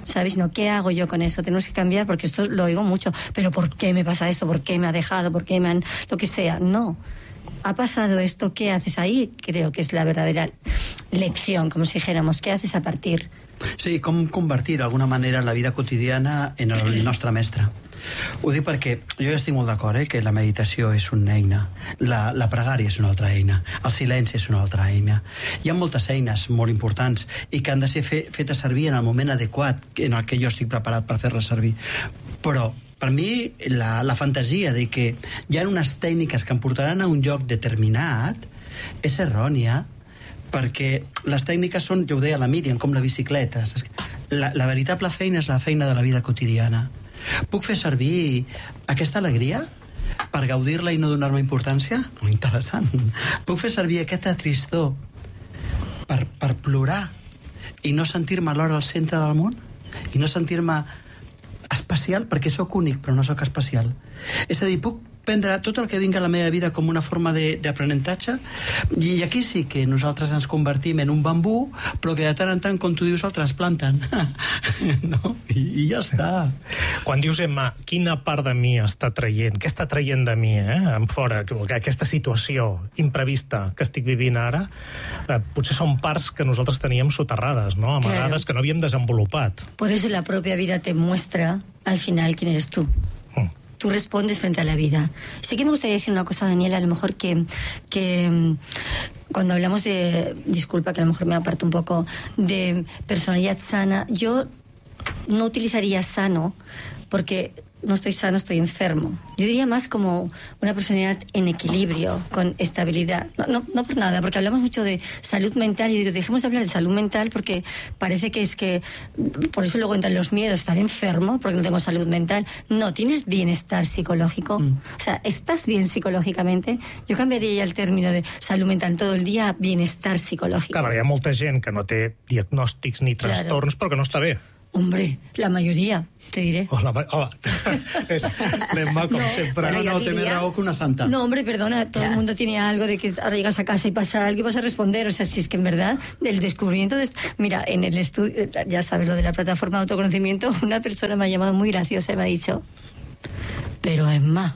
Speaker 2: ¿sabes? No, ¿qué hago yo con eso? Tenemos que cambiar porque esto lo oigo mucho. ¿Pero por qué me pasa esto? ¿Por qué me ha dejado? ¿Por qué me han...? Lo que sea. No. Ha pasado esto, ¿qué haces ahí? Creo que és la verdadera lección, com si dijéramos, què haces a partir?
Speaker 3: Sí, com convertir d'alguna manera la vida quotidiana en el nostre mestre. Ho dic perquè jo estic molt d'acord, eh, que la meditació és una eina, la, la pregària és una altra eina, el silenci és una altra eina. Hi ha moltes eines molt importants i que han de ser fe, fetes servir en el moment adequat en el que jo estic preparat per fer-les servir. Però per mi la, la fantasia de que hi ha unes tècniques que em portaran a un lloc determinat és errònia, perquè les tècniques són, jo ho deia la Míriam, com la bicicleta. La, la veritable feina és la feina de la vida quotidiana. Puc fer servir aquesta alegria per gaudir-la i no donar-me importància? Interessant. Puc fer servir aquesta tristor per, per plorar i no sentir-me alhora al centre del món? I no sentir-me especial, perquè sóc únic, però no sóc especial. És a dir, puc prendre tot el que vinga a la meva vida com una forma d'aprenentatge, i aquí sí que nosaltres ens convertim en un bambú, però que de tant en tant, com tu dius, el transplanten. No? I, I ja està.
Speaker 1: Quan dius, Emma, quina part de mi està traient? Què està traient de mi, eh? En fora, aquesta situació imprevista que estic vivint ara, eh, potser són parts que nosaltres teníem soterrades, no? Amagades, claro, que no havíem desenvolupat.
Speaker 2: Por eso la propia vida te muestra al final quién eres tú. Tú respondes frente a la vida. Sí que me gustaría decir una cosa, Daniela, a lo mejor que, que cuando hablamos de, disculpa que a lo mejor me aparto un poco, de personalidad sana, yo no utilizaría sano porque no estoy sano, estoy enfermo. Yo diría más como una personalidad en equilibrio, con estabilidad. No, no, no por nada, porque hablamos mucho de salud mental y yo digo, dejemos de hablar de salud mental porque parece que es que, por eso luego entran los miedos, estar enfermo porque no tengo salud mental. No, tienes bienestar psicológico. Mm. O sea, ¿estás bien psicológicamente? Yo cambiaría ya el término de salud mental todo el día a bienestar psicológico.
Speaker 1: Clar, hi ha molta gent que no té diagnòstics ni trastorns, claro, però que no està bé.
Speaker 2: Hombre, la mayoría, te diré.
Speaker 1: Hola, hola. Es Emma, como no, siempre.
Speaker 3: Pero no, diría... tener algo que una santa.
Speaker 2: No, hombre, perdona, todo ya. El mundo tiene algo de que ahora llegas a casa y pasa algo y vas a responder. O sea, si es que en verdad, el descubrimiento de esto... Mira, en el estudio, ya sabes lo de la plataforma de autoconocimiento, una persona me ha llamado muy graciosa y me ha dicho, pero Emma,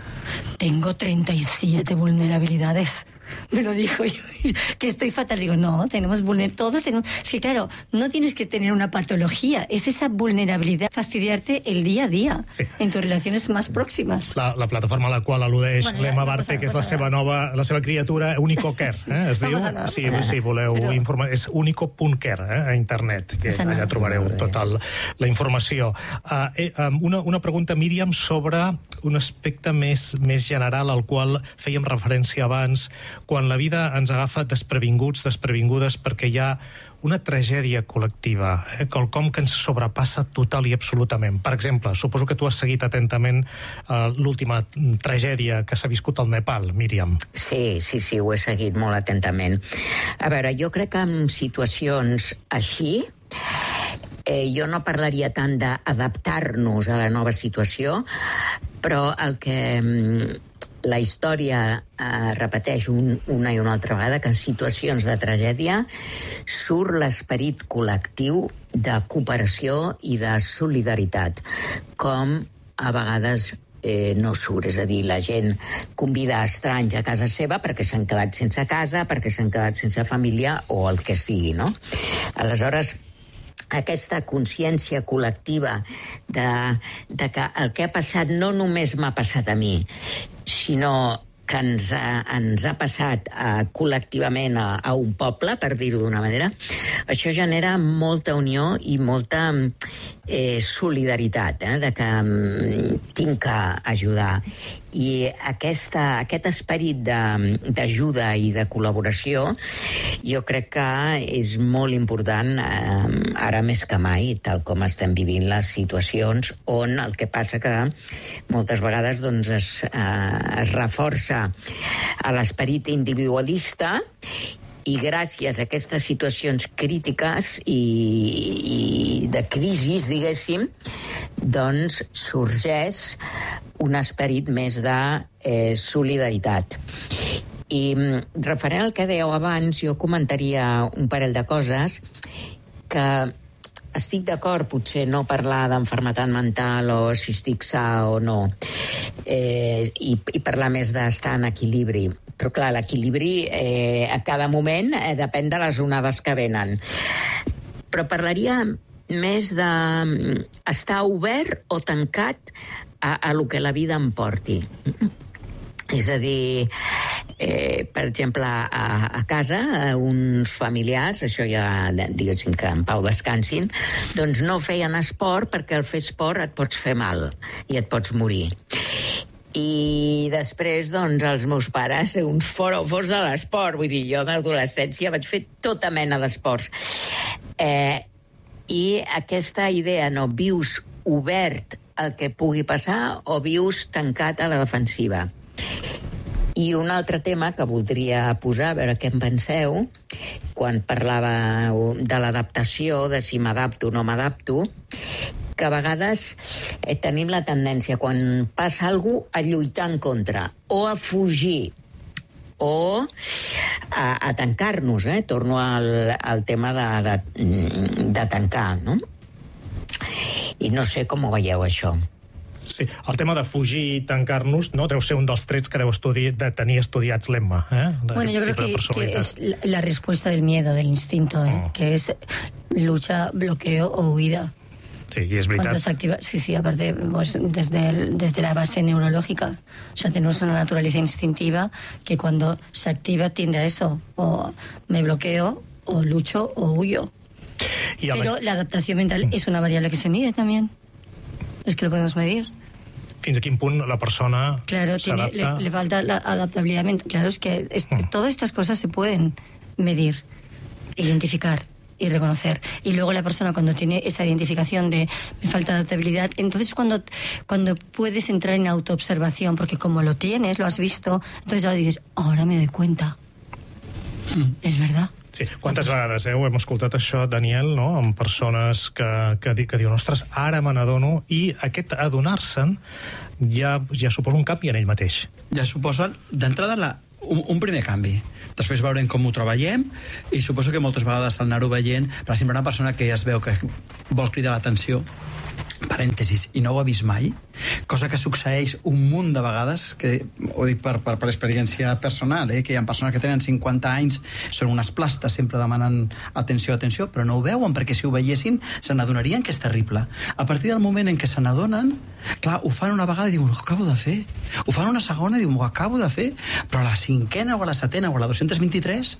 Speaker 2: tengo treinta y siete vulnerabilidades. Me lo dijo yo, que estoy fatal. Digo, no, tenemos vulnerabilidad, todos tenemos... Es que claro, no tienes que tener una patología, es esa vulnerabilidad, fastidiarte el día a día, sí, en tus relaciones más próximas.
Speaker 1: La, la plataforma a la qual al·ludeix bueno, l'Emma no Barte, que és la seva nova, la seva criatura, Unico.care, eh, es diu, nada, si, si voleu però... informar, és unico.care, eh, a internet, que allà nada. Trobareu tota la informació. Uh, eh, una, una pregunta, Míriam, sobre un aspecte més, més general al qual fèiem referència abans, quan la vida ens agafa desprevinguts, desprevingudes, perquè hi ha una tragèdia col·lectiva, eh? quelcom que ens sobrepassa total i absolutament. Per exemple, suposo que tu has seguit atentament eh, l'última tragèdia que s'ha viscut al Nepal, Míriam.
Speaker 4: Sí, sí, sí, ho he seguit molt atentament. A veure, jo crec que en situacions així eh, jo no parlaria tant d'adaptar-nos a la nova situació, però el que la història eh, repeteix un, una i una altra vegada, que en situacions de tragèdia surt l'esperit col·lectiu de cooperació i de solidaritat, com a vegades eh, no surt. És a dir, la gent convida estranys a casa seva perquè s'han quedat sense casa, perquè s'han quedat sense família o el que sigui, no? Aleshores, aquesta consciència col·lectiva de, de que el que ha passat no només m'ha passat a mi, sinó que ens ha, ens ha passat uh, col·lectivament a, a un poble, per dir-ho d'una manera, això genera molta unió i molta eh, solidaritat, eh, de que um, tinc que ajudar. I aquesta, aquest esperit d'ajuda i de col·laboració jo crec que és molt important eh, ara més que mai, tal com estem vivint les situacions on el que passa que moltes vegades doncs, es, eh, es reforça a l'esperit individualista i gràcies a aquestes situacions crítiques i, i de crisis, diguéssim, doncs sorgeix un esperit més de eh, solidaritat. I referent al que dèieu abans, jo comentaria un parell de coses que estic d'acord, potser no parlar d'enfermetat mental o si estic sa o no, eh, i, i parlar més d'estar en equilibri. Però, clar, l'equilibri eh, a cada moment eh, depèn de les onades que venen. Però parlaria més d'estar obert o tancat a, a lo que la vida em porti. És a dir, eh, per exemple, a, a casa, a uns familiars, això ja, diguéssim que en pau descansin, doncs no feien esport perquè al fer esport et pots fer mal i et pots morir. I després, doncs, els meus pares, uns forofos de l'esport, vull dir, jo de l'adolescència vaig fer tota mena d'esports. Eh, I aquesta idea, no, vius obert al que pugui passar o vius tancat a la defensiva. I un altre tema que voldria posar, a veure què en penseu, quan parlava de l'adaptació, de si m'adapto o no m'adapto, que a vegades eh, tenim la tendència, quan passa alguna cosa, a lluitar en contra, o a fugir, o a, a tancar-nos, eh? Torno al, al tema de, de, de tancar, no? I no sé com ho veieu, això.
Speaker 1: Sí, el tema de fugir i tancar-nos, no, deu ser un dels trets que deu estudi de tenir estudiats l'Emma. Eh?
Speaker 2: Bueno, yo creo que, que es la respuesta del miedo, del instinto, ¿eh? Oh. Que es lucha, bloqueo o huida.
Speaker 1: Sí, y es verdad.
Speaker 2: Se activa, sí, sí, aparte, pues, desde, el, desde la base neurológica. O sea, tenemos una naturaleza instintiva que cuando se activa tiende a eso. O me bloqueo, o lucho, o huyo. Y Pero la... la adaptación mental mm. es una variable que se mide también. Es que lo podemos medir.
Speaker 1: Fins a quin punt la persona
Speaker 2: claro, tiene, le, le falta la adaptabilidad mental. Claro, es que es, mm. todas estas cosas se pueden medir, identificar y reconocer. Y luego la persona, cuando tiene esa identificación de me falta adaptabilidad, entonces cuando, cuando puedes entrar en autoobservación, porque como lo tienes, lo has visto, entonces ahora dices, ahora me doy cuenta. Mm. Es verdad.
Speaker 1: Sí, quantes vegades eh, ho hem escoltat això, Daniel, no? Amb persones que, que, que diuen, ostres, ara me n'adono, i aquest adonar-se'n ja, ja suposa un canvi en ell mateix.
Speaker 3: Ja suposa, d'entrada, la, un, un primer canvi. Després veurem com ho treballem, i suposo que moltes vegades al anar-ho veient, per exemple, una persona que ja es veu que vol cridar l'atenció, parèntesis, i no ho ha vist mai, cosa que succeeix un munt de vegades, que ho dic per, per, per experiència personal, eh? Que hi ha persones que tenen cinquanta anys, són unes plastes, sempre demanen atenció, atenció, però no ho veuen, perquè si ho veiessin se n'adonarien que és terrible. A partir del moment en què se n'adonen, clar, ho fan una vegada i diuen, ho acabo de fer. Ho fan una segona i diuen, ho acabo de fer, però a la cinquena o a la setena o a la dos-cents vint-i-tres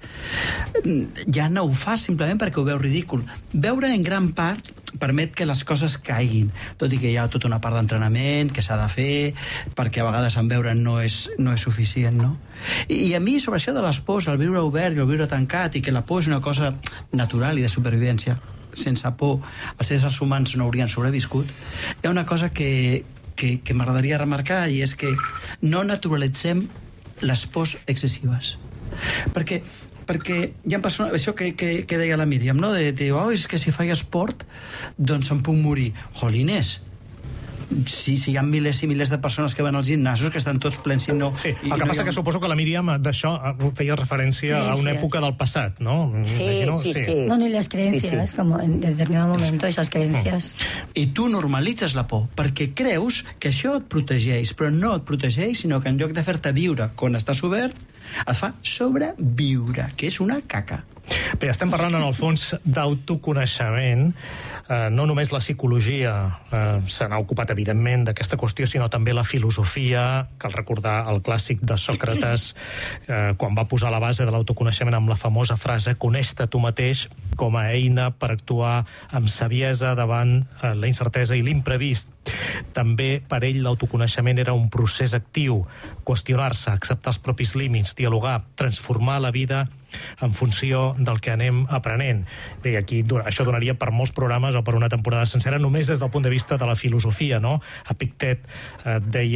Speaker 3: ja no ho fa simplement perquè ho veu ridícul. Veure en gran part permet que les coses caiguin, tot i que hi ha tota una part d'entrenament que s'ha de fer, perquè a vegades en veure no és, no és suficient, no? I, i a mi, sobre això de les pors, el viure obert i el viure tancat, i que la por és una cosa natural i de supervivència, sense por els éssers humans no haurien sobreviscut, hi ha una cosa que, que, que m'agradaria remarcar, i és que no naturalitzem les pors excessives. Perquè perquè hi ha persones, això que, que, que deia la Míriam, no? De, de, oh, és que si faig esport doncs em puc morir. Jolines, si, si hi ha milers i milers de persones que van als gimnasos, que estan tots plens i no...
Speaker 1: Sí, el
Speaker 3: i,
Speaker 1: que
Speaker 3: no
Speaker 1: passa ha... que suposo que la Míriam d'això feia referència creencias. A una època del passat, ¿no?
Speaker 4: Sí, sí, sí, sí.
Speaker 2: No, no, y las creencias, sí, sí. Como en determinado momento, esas creencias.
Speaker 3: Mm. I tu normalitzes la por, perquè creus que això et protegeix, però no et protegeix, sinó que en lloc de fer-te viure quan estàs obert, et fa sobreviure, que és una caca.
Speaker 1: Bé, estem parlant en el fons d'autoconeixement. Eh, no només la psicologia eh, se n'ha ocupat, evidentment, d'aquesta qüestió, sinó també la filosofia. Cal recordar el clàssic de Sòcrates, eh, quan va posar la base de l'autoconeixement amb la famosa frase «Coneix-te tu mateix» com a eina per actuar amb saviesa davant eh, la incertesa i l'imprevist. També per ell l'autoconeixement era un procés actiu, qüestionar-se, acceptar els propis límits, dialogar, transformar la vida en funció del que anem aprenent. Bé, aquí això donaria per molts programes o per una temporada sencera, només des del punt de vista de la filosofia, no? Epictet eh, deia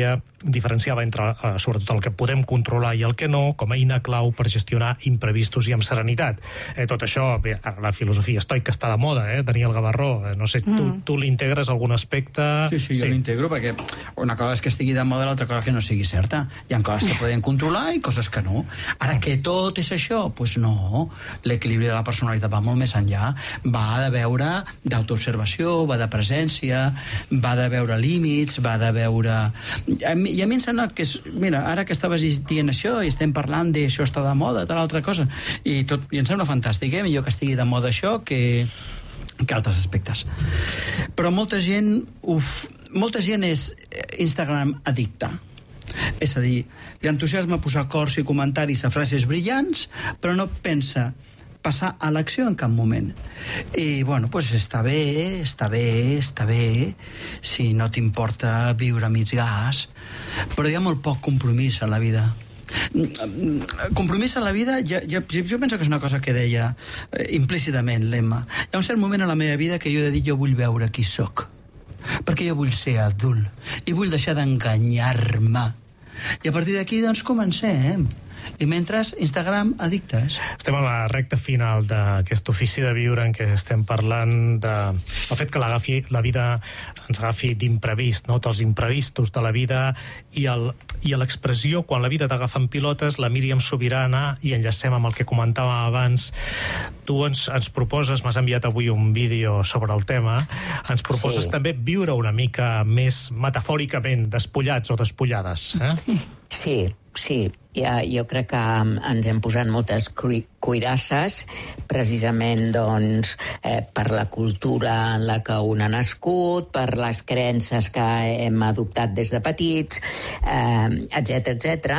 Speaker 1: diferenciava entre, eh, sobretot, el que podem controlar i el que no, com a eina clau per gestionar imprevistos i amb serenitat. Eh, tot això, bé, la filosofia estoica està de moda, eh, Daniel Gavarró. Eh, no sé, mm. tu, tu l'integres a algun aspecte?
Speaker 3: Sí, sí, jo sí. l'integro, perquè una cosa és que estigui de moda, l'altra cosa que no sigui certa. Hi ha coses que podem controlar i coses que no. Ara, que tot és això? Doncs pues no. L'equilibri de la personalitat va molt més enllà. Va de veure d'autoobservació, va de presència, va de veure límits, va de veure... I a mi em sembla que és... Mira, ara que estaves dient això i estem parlant de això està de moda, tal altra cosa, i, tot, i em sembla fantàstic, eh? Millor que estigui de moda això que, que altres aspectes. Però molta gent... Uf, molta gent és Instagram addicta. És a dir, l'entusiasme posar cors i comentaris a frases brillants, però no pensa passar a l'acció en cap moment. I, bueno, doncs està bé, està bé, està bé, si no t'importa viure a mig gas, però hi ha molt poc compromís a la vida. Compromís a la vida, ja, ja, jo penso que és una cosa que deia eh, implícitament l'Emma. Hi ha un cert moment a la meva vida que jo he de dir jo vull veure qui sóc, perquè jo vull ser adult i vull deixar d'enganyar-me, i a partir d'aquí doncs comencem. I mentre Instagram addictes.
Speaker 1: Estem a la recta final d'aquest ofici de viure en què estem parlant de el fet que l'agafi, la vida ens agafi d'imprevist, no? Els imprevistos de la vida i el, i l'expressió quan la vida t'agafa en pilotes, la Míriam Subirana, i enllacem amb el que comentàvem abans. Tu ens, ens proposes, m'has enviat avui un vídeo sobre el tema, ens proposes sí. també viure una mica més metafòricament despullats o despullades, eh?
Speaker 4: Sí, sí. Ja, jo crec que ens hem posat moltes cuirasses precisament doncs, eh, per la cultura en la que un ha nascut, per les creences que hem adoptat des de petits, eh, etcètera, etcètera.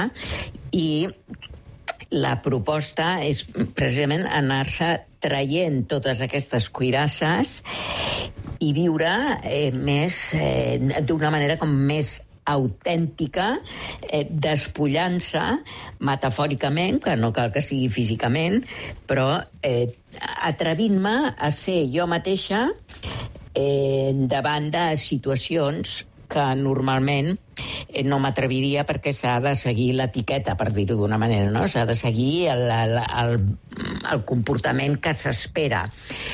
Speaker 4: I la proposta és precisament anar-se traient totes aquestes cuirasses i viure eh, més eh, d'una manera com més autèntica, eh, despullant-se metafòricament, que no cal que sigui físicament, però eh, atrevint-me a ser jo mateixa eh, davant de situacions que normalment eh, no m'atreviria perquè s'ha de seguir l'etiqueta, per dir-ho d'una manera, no? S'ha de seguir el, el, el, el comportament que s'espera.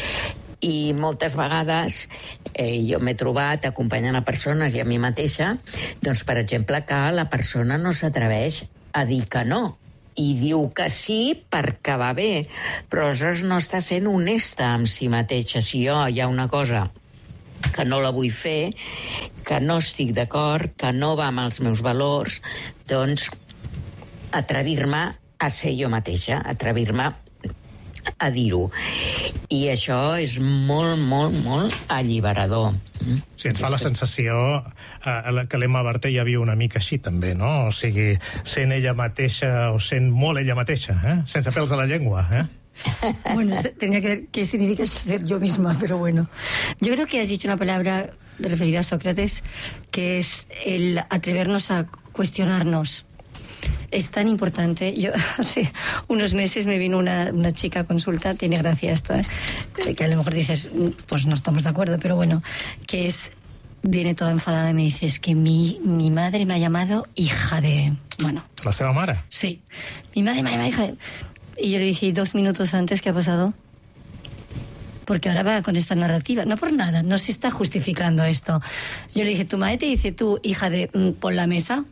Speaker 4: I moltes vegades eh, jo m'he trobat acompanyant a persones i a mi mateixa, doncs, per exemple, que la persona no s'atreveix a dir que no, i diu que sí perquè va bé, però aleshores no està sent honesta amb si mateixa. Si jo hi ha una cosa que no la vull fer, que no estic d'acord, que no va amb els meus valors, doncs atrevir-me a ser jo mateixa, atrevir-me a dir-ho. I això és molt, molt, molt alliberador.
Speaker 1: Sí, ens fa la sensació eh, que l'Emma Barté ja viu una mica així, també, no? O sigui, sent ella mateixa o sent molt ella mateixa, eh? Sense pèls a la llengua, eh?
Speaker 2: Bueno, tenía que ver qué significa ser yo misma, pero bueno. Yo creo que has dicho una palabra referida a Sócrates, que es el atrevernos a cuestionarnos. Es tan importante. Yo hace unos meses me vino una, una chica a consulta, tiene gracia esto, ¿eh? Que a lo mejor dices, pues no estamos de acuerdo, pero bueno, que es, viene toda enfadada y me dice, es que mi, mi madre me ha llamado hija de... Bueno.
Speaker 1: ¿La seva mare?
Speaker 2: Sí. Mi madre me ha llamado hija de... Y yo le dije, dos minutos antes, ¿qué ha pasado? Porque ahora va con esta narrativa. No por nada, no se está justificando esto. Yo le dije, tu madre te dice, tú, hija de, pon la mesa.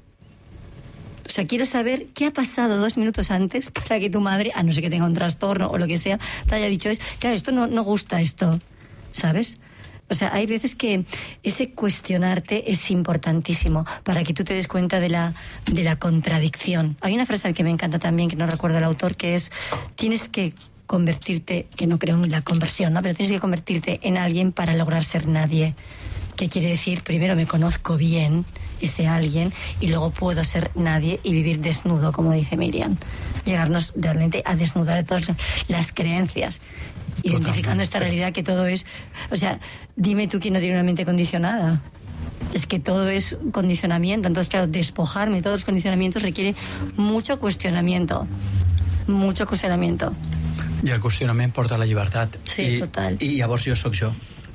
Speaker 2: O sea, quiero saber qué ha pasado dos minutos antes para que tu madre, a no ser que tenga un trastorno o lo que sea, te haya dicho, es, claro, esto no, no gusta esto, ¿sabes? O sea, hay veces que ese cuestionarte es importantísimo para que tú te des cuenta de la, de la contradicción. Hay una frase que me encanta también, que no recuerdo el autor, que es, tienes que convertirte, que no creo en la conversión, ¿no? Pero tienes que convertirte en alguien para lograr ser nadie. ¿Qué quiere decir? Primero me conozco bien, ese alguien, y luego puedo ser nadie y vivir desnudo, como dice Miriam. Llegarnos realmente a desnudar de todas las creencias, identificando esta realidad que todo es... O sea, dime tú quién no tiene una mente condicionada. Es que todo es condicionamiento. Entonces, claro, despojarme de todos los condicionamientos requiere mucho cuestionamiento. Mucho cuestionamiento.
Speaker 3: I el qüestionament porta a la llibertat.
Speaker 2: Sí,
Speaker 3: I,
Speaker 2: total.
Speaker 3: I llavors jo sóc jo.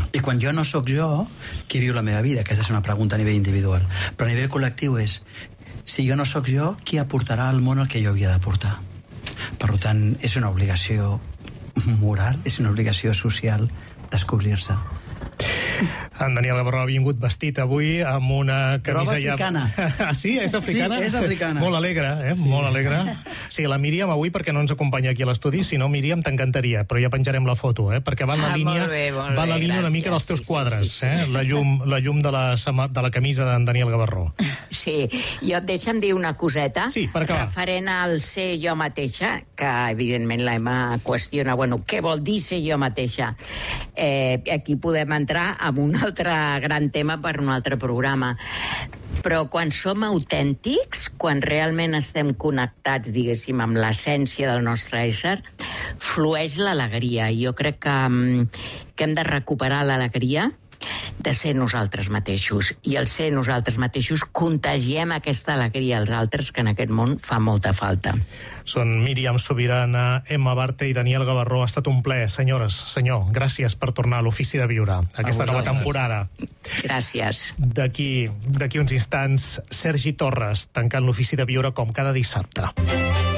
Speaker 3: I quan jo no sóc jo, qui viu la meva vida? Aquesta és una pregunta a nivell individual. Però a nivell col·lectiu és, si jo no sóc jo, qui aportarà al món el que jo havia d'aportar? Per tant, és una obligació moral, és una obligació social descobrir-se.
Speaker 1: En Daniel Gavarró ha vingut vestit avui amb una camisa...
Speaker 3: Roba africana.
Speaker 1: Ah, sí? És africana?
Speaker 3: Sí, és africana.
Speaker 1: Molt alegre, eh? Sí. Molt alegre. Sí, la Míriam avui, perquè no ens acompanya aquí a l'estudi, si no, Míriam, t'encantaria, però ja penjarem la foto, eh? Perquè va en la
Speaker 4: ah,
Speaker 1: línia,
Speaker 4: molt bé, molt
Speaker 1: va en la
Speaker 4: bé,
Speaker 1: línia
Speaker 4: gràcies.
Speaker 1: una mica dels teus
Speaker 4: sí,
Speaker 1: quadres,
Speaker 4: sí, sí, sí.
Speaker 1: eh? La llum, la llum de, la, de la camisa d'en Daniel Gavarró.
Speaker 4: Sí, jo deixa'm dir una coseta.
Speaker 1: Sí, per acabar.
Speaker 4: Referent al ser jo mateixa, que evidentment l'Emma qüestiona, bueno, què vol dir ser jo mateixa? Eh, aquí podem entrar en un altre gran tema per un altre programa. Però quan som autèntics, quan realment estem connectats, diguéssim, amb l'essència del nostre ésser, flueix l'alegria. Jo crec que, que hem de recuperar l'alegria de ser nosaltres mateixos. I al ser nosaltres mateixos contagiem aquesta alegria als altres, que en aquest món fa molta falta.
Speaker 1: Són Míriam Subirana, Emma Barte i Daniel Gavarró. Ha estat un plaer, senyores, senyor. Gràcies per tornar a l'Ofici de Viure, aquesta nova temporada.
Speaker 4: Gràcies.
Speaker 1: D'aquí d'aquí uns instants, Sergi Torres, tancant l'Ofici de Viure com cada dissabte.